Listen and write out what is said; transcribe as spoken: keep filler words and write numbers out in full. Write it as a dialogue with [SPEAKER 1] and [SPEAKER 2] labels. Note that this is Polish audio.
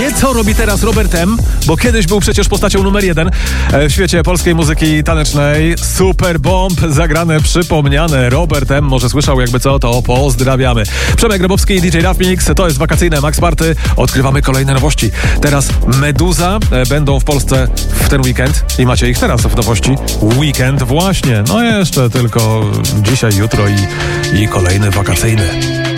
[SPEAKER 1] wie, co robi teraz Robert M., bo kiedyś był przecież postacią numer jeden w świecie polskiej muzyki tanecznej. Super Bomb, zagrane, przypomniane. Robert M., może słyszał, jakby co, to pozdrawiamy. Przemek Grabowski i D J Rough Mix, to jest wakacyjne Max Party. Odkrywamy kolejne nowości. Teraz Meduza będą w Polsce w ten weekend i macie ich teraz w nowości. Weekend właśnie, no jeszcze tylko dzisiaj, jutro i, i kolejny wakacyjny.